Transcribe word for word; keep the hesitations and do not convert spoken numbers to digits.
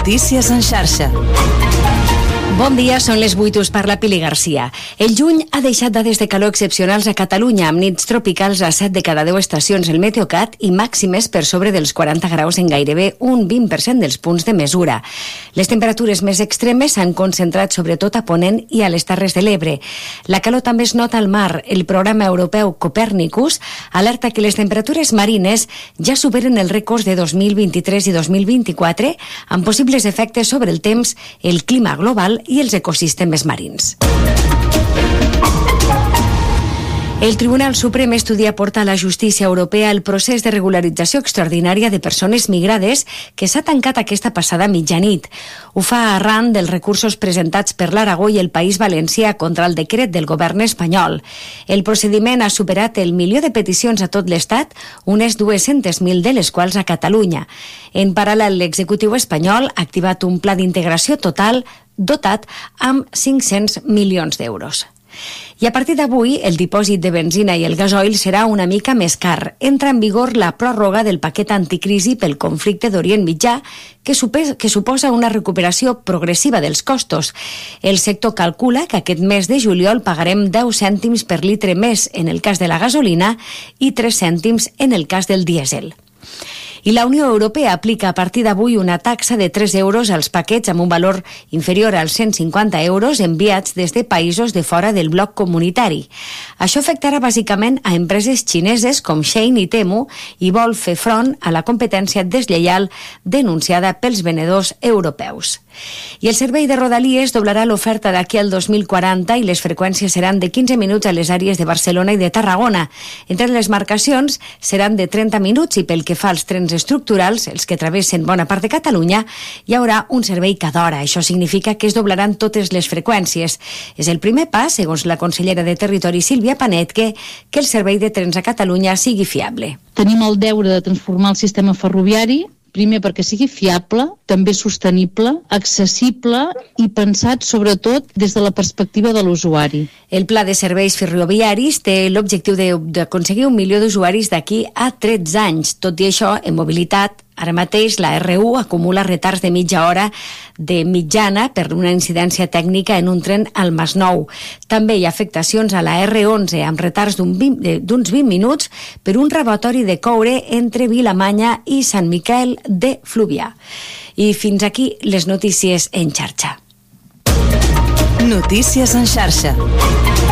Notícies en xarxa. Bon dia, són les vuit, us parla Pili Garcia. El juny ha deixat dades de calor excepcionals a Catalunya, amb nits tropicals a set de cada deu estacions el Meteocat i màximes per sobre dels quaranta graus en gairebé un vint per cent dels punts de mesura. Les temperatures més extremes s'han concentrat sobretot a Ponent i a les Terres de l'Ebre. La calor també es nota al mar. El programa europeu Copernicus alerta que les temperatures marines ja superen els rècords de dos mil vint-i-tres i dos mil vint-i-quatre, amb possibles efectes sobre el temps, el clima global i els ecosistemes marins. El Tribunal Suprem estudia portar a la justícia europea el procés de regularització extraordinària de persones migrades que s'ha tancat aquesta passada mitjanit. Ho fa arran dels recursos presentats per l'Aragó i el País Valencià contra el decret del govern espanyol. El procediment ha superat el milió de peticions a tot l'Estat, unes dues-centes mil de les quals a Catalunya. En paral·lel, l'executiu espanyol ha activat un pla d'integració total dotat amb cinc-cents milions d'euros. I a partir d'avui, el dipòsit de benzina i el gasoil serà una mica més car. Entra en vigor la pròrroga del paquet anticrisi pel conflicte d'Orient Mitjà, que, supes, que suposa una recuperació progressiva dels costos. El sector calcula que aquest mes de juliol pagarem deu cèntims per litre més en el cas de la gasolina i tres cèntims en el cas del dièsel. I la Unió Europea aplica a partir d'avui una taxa de tres euros als paquets amb un valor inferior als cent cinquanta euros enviats des de països de fora del bloc comunitari. Això afectarà bàsicament a empreses xineses com Shein i Temu i vol fer front a la competència deslleial denunciada pels venedors europeus. I el servei de Rodalies doblarà l'oferta d'aquí al dos mil quaranta i les freqüències seran de quinze minuts a les àrees de Barcelona i de Tarragona. Entre les marcacions seran de trenta minuts i pel que fa als trens estructurals, els que travessen bona part de Catalunya, hi haurà un servei cada hora. Això significa que es doblaran totes les freqüències. És el primer pas, segons la consellera de Territori Sílvia Panet, que, que el servei de trens a Catalunya sigui fiable. Tenim el deure de transformar el sistema ferroviari, primer perquè sigui fiable, també sostenible, accessible i pensat sobretot des de la perspectiva de l'usuari. El pla de serveis ferroviaris té l'objectiu d'aconseguir un milió d'usuaris d'aquí a tretze anys. Tot i això, en mobilitat, ara mateix la R U acumula retards de mitja hora de mitjana per una incidència tècnica en un tren al Masnou. També hi ha afectacions a la R onze amb retards d'uns vint minuts per un robatori de coure entre Vilamanya i Sant Miquel de Fluvià. I fins aquí les notícies en xarxa. Notícies en xarxa.